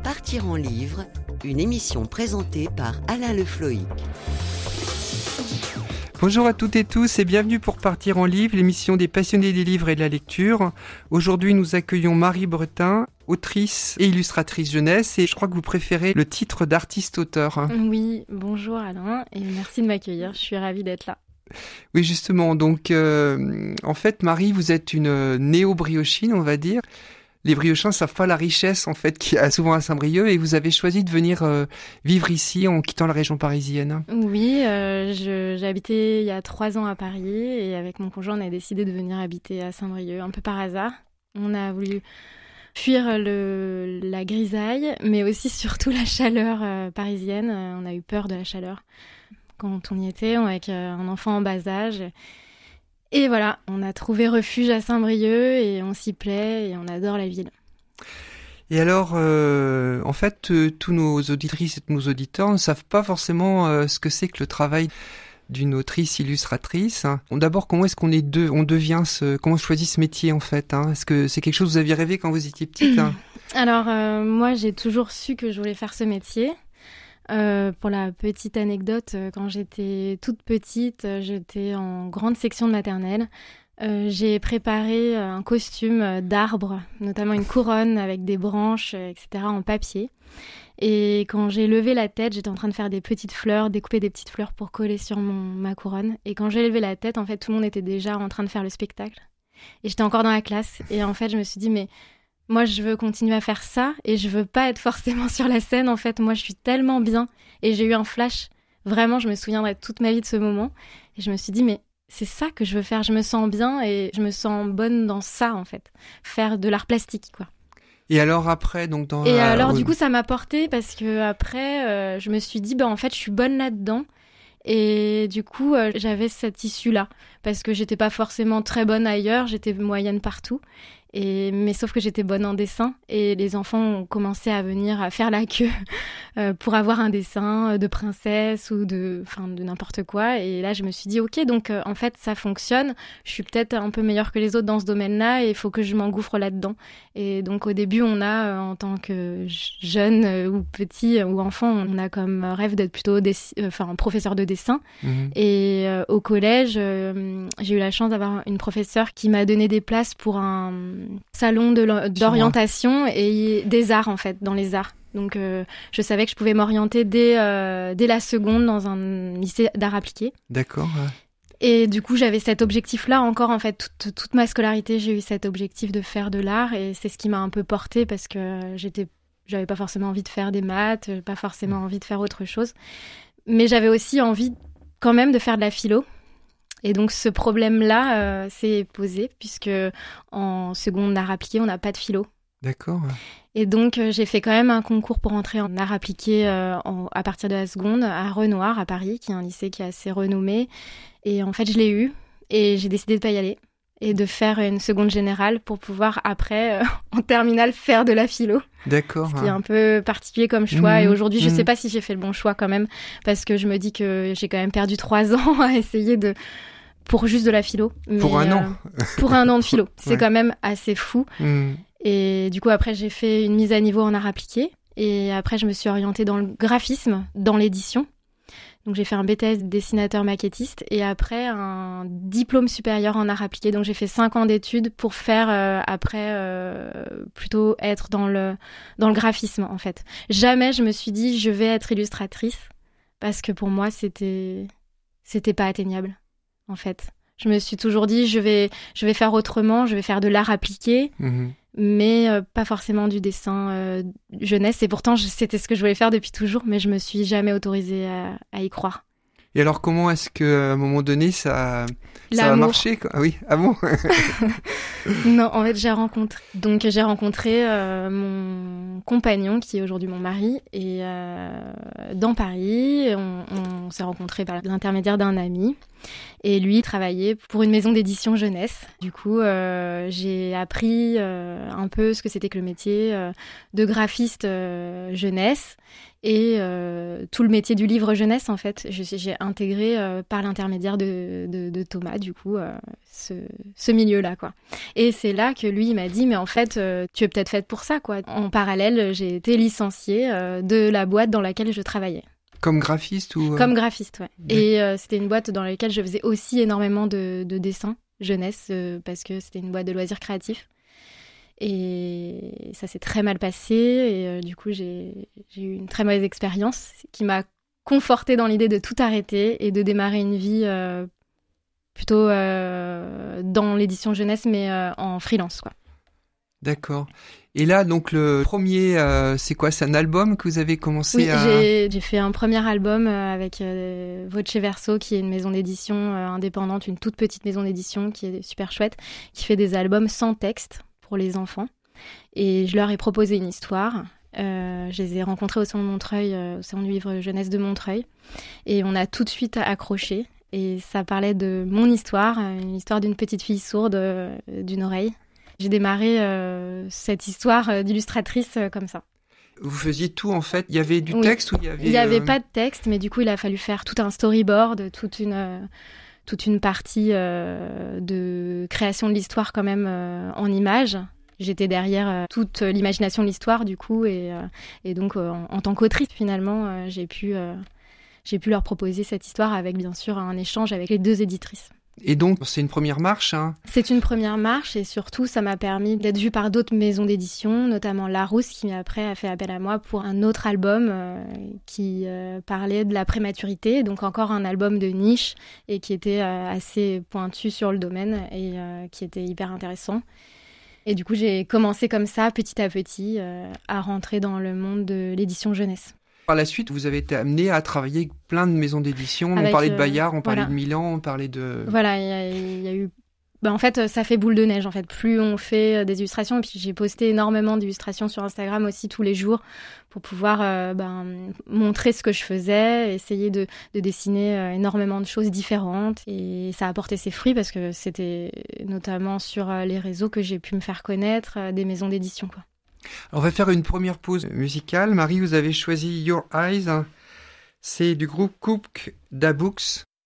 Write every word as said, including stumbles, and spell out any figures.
Partir en livre, une émission présentée par Alain Le Floïc. Bonjour à toutes et tous et bienvenue pour Partir en livre, l'émission des passionnés des livres et de la lecture. Aujourd'hui, nous accueillons Marie Bretin, autrice et illustratrice jeunesse, et je crois que vous préférez le titre d'artiste-auteur. Oui, bonjour Alain et merci de m'accueillir, je suis ravie d'être là. Oui, justement, donc euh, en fait, Marie, vous êtes une néo-briochine, on va dire. Les briochins ne savent pas la richesse en fait qu'il y a souvent à Saint-Brieuc, et vous avez choisi de venir euh, vivre ici en quittant la région parisienne. Oui, euh, je, j'ai habité il y a trois ans à Paris et avec mon conjoint on a décidé de venir habiter à Saint-Brieuc, un peu par hasard. On a voulu fuir le, la grisaille, mais aussi surtout la chaleur euh, parisienne. On a eu peur de la chaleur quand on y était, avec euh, un enfant en bas âge. Et voilà, on a trouvé refuge à Saint-Brieuc et on s'y plaît et on adore la ville. Et alors, euh, en fait, euh, tous nos auditrices et tous nos auditeurs ne savent pas forcément euh, ce que c'est que le travail d'une autrice illustratrice. Bon, d'abord, comment est-ce qu'on est deux, on devient ce, comment on choisit ce métier en fait, hein? Est-ce que c'est quelque chose que vous aviez rêvé quand vous étiez petite, hein? Alors, euh, moi, j'ai toujours su que je voulais faire ce métier. Euh, pour la petite anecdote, quand j'étais toute petite, j'étais en grande section de maternelle. Euh, j'ai préparé un costume d'arbre, notamment une couronne avec des branches, et cetera en papier. Et quand j'ai levé la tête, j'étais en train de faire des petites fleurs, découper des petites fleurs pour coller sur mon, ma couronne. Et quand j'ai levé la tête, en fait, tout le monde était déjà en train de faire le spectacle. Et j'étais encore dans la classe. Et en fait, je me suis dit, mais moi, je veux continuer à faire ça et je veux pas être forcément sur la scène. En fait, moi, je suis tellement bien. Et j'ai eu un flash. Vraiment, je me souviendrai toute ma vie de ce moment. Et je me suis dit, mais c'est ça que je veux faire. Je me sens bien et je me sens bonne dans ça, en fait. Faire de l'art plastique, quoi. Et alors après, donc dans Et la... alors, du coup, ça m'a porté parce que après, euh, je me suis dit, bah, en fait, je suis bonne là-dedans. Et du coup, euh, j'avais cette issue-là. Parce que j'étais pas forcément très bonne ailleurs. J'étais moyenne partout. Et, mais sauf que j'étais bonne en dessin et les enfants ont commencé à venir à faire la queue euh, pour avoir un dessin de princesse ou de, enfin, de n'importe quoi. Et là, je me suis dit, ok, donc euh, en fait, ça fonctionne. Je suis peut-être un peu meilleure que les autres dans ce domaine-là et il faut que je m'engouffre là-dedans. Et donc au début, on a, euh, en tant que jeune euh, ou petit euh, ou enfant, on a comme rêve d'être plutôt dessi- euh, enfin, professeur de dessin. Mmh. Et euh, au collège, euh, j'ai eu la chance d'avoir une professeure qui m'a donné des places pour un salon de d'orientation et des arts en fait, dans les arts. Donc euh, je savais que je pouvais m'orienter dès, euh, dès la seconde dans un lycée d'art appliqué. D'accord. Ouais. Et du coup j'avais cet objectif-là encore en fait, toute, toute ma scolarité j'ai eu cet objectif de faire de l'art et c'est ce qui m'a un peu portée parce que j'étais, j'avais pas forcément envie de faire des maths, pas forcément envie de faire autre chose. Mais j'avais aussi envie quand même de faire de la philo. Et donc ce problème-là euh, s'est posé puisque en seconde art appliqué, on n'a pas de philo. D'accord. Et donc euh, j'ai fait quand même un concours pour entrer en art appliqué euh, en, à partir de la seconde à Renoir à Paris, qui est un lycée qui est assez renommé. Et en fait, je l'ai eu et j'ai décidé de pas y aller et de faire une seconde générale pour pouvoir après, euh, en terminale, faire de la philo. D'accord. Ce qui est un peu particulier comme choix. Mmh, et aujourd'hui, je mmh. sais pas si j'ai fait le bon choix quand même, parce que je me dis que j'ai quand même perdu trois ans à essayer de... pour juste de la philo. Mais, pour un euh, an Pour un an de philo. C'est ouais. quand même assez fou. Mmh. Et du coup, après, j'ai fait une mise à niveau en art appliqué. Et après, je me suis orientée dans le graphisme, dans l'édition. Donc j'ai fait un B T S dessinateur maquettiste et après un diplôme supérieur en art appliqué. Donc j'ai fait cinq ans d'études pour faire euh, après euh, plutôt être dans le dans le graphisme en fait. Jamais je me suis dit je vais être illustratrice parce que pour moi c'était c'était pas atteignable en fait. Je me suis toujours dit je vais je vais faire autrement, je vais faire de l'art appliqué. Mmh. Mais euh, pas forcément du dessin euh, jeunesse. Et pourtant, je, c'était ce que je voulais faire depuis toujours, mais je me suis jamais autorisée à, à y croire. Et alors, comment est-ce qu'à un moment donné, ça, ça a marché quoi? Ah oui, ah bon? Non, en fait, j'ai rencontré... Donc, j'ai rencontré euh, mon compagnon, qui est aujourd'hui mon mari, et euh, dans Paris, on, on s'est rencontrés par l'intermédiaire d'un ami. Et lui, il travaillait pour une maison d'édition jeunesse. Du coup, euh, j'ai appris euh, un peu ce que c'était que le métier euh, de graphiste euh, jeunesse et euh, tout le métier du livre jeunesse, en fait. Je, j'ai intégré euh, par l'intermédiaire de, de, de Thomas, du coup, euh, ce, ce milieu-là, quoi. Et c'est là que lui, il m'a dit, mais en fait, euh, tu es peut-être faite pour ça, quoi. En parallèle, parallèle, j'ai été licenciée euh, de la boîte dans laquelle je travaillais. Comme graphiste ou... Comme graphiste, ouais. Et euh, c'était une boîte dans laquelle je faisais aussi énormément de, de dessins jeunesse, euh, parce que c'était une boîte de loisirs créatifs. Et ça s'est très mal passé. Et euh, du coup, j'ai, j'ai eu une très mauvaise expérience qui m'a confortée dans l'idée de tout arrêter et de démarrer une vie euh, plutôt euh, dans l'édition jeunesse, mais euh, en freelance, quoi. D'accord. Et là, donc, le premier, euh, c'est quoi? C'est un album que vous avez commencé oui, à... j'ai, j'ai fait un premier album euh, avec euh, Voce Verso, qui est une maison d'édition euh, indépendante, une toute petite maison d'édition qui est super chouette, qui fait des albums sans texte pour les enfants. Et je leur ai proposé une histoire. Euh, je les ai rencontrés au salon de Montreuil, euh, au salon du livre jeunesse de Montreuil. Et on a tout de suite accroché. Et ça parlait de mon histoire, une histoire d'une petite fille sourde euh, d'une oreille. J'ai démarré euh, cette histoire euh, d'illustratrice euh, comme ça. Vous faisiez tout, en fait. Il y avait du oui. texte ou il y avait... Il n'y avait euh... pas de texte, mais du coup, il a fallu faire tout un storyboard, toute une, euh, toute une partie euh, de création de l'histoire quand même euh, en images. J'étais derrière euh, toute l'imagination de l'histoire, du coup, et, euh, et donc, euh, en, en tant qu'autrice, finalement, euh, j'ai pu, euh, j'ai pu leur proposer cette histoire avec, bien sûr, un échange avec les deux éditrices. Et donc, c'est une première marche, hein. C'est une première marche et surtout, ça m'a permis d'être vue par d'autres maisons d'édition, notamment Larousse, qui après a fait appel à moi pour un autre album euh, qui euh, parlait de la prématurité, donc encore un album de niche et qui était euh, assez pointu sur le domaine et euh, qui était hyper intéressant. Et du coup, j'ai commencé comme ça, petit à petit, euh, à rentrer dans le monde de l'édition jeunesse. Par la suite, vous avez été amené à travailler avec plein de maisons d'édition. Avec, on parlait de euh, Bayard, on parlait voilà. de Milan, on parlait de... Voilà, il y a, il y a eu... Ben, en fait, ça fait boule de neige. En fait, plus on fait des illustrations, et puis j'ai posté énormément d'illustrations sur Instagram aussi tous les jours pour pouvoir euh, ben, montrer ce que je faisais, essayer de, de dessiner euh, énormément de choses différentes. Et ça a porté ses fruits parce que c'était notamment sur euh, les réseaux que j'ai pu me faire connaître euh, des maisons d'édition, quoi. Alors, on va faire une première pause musicale. Marie, vous avez choisi Your Eyes. C'est du groupe Cook Da Books.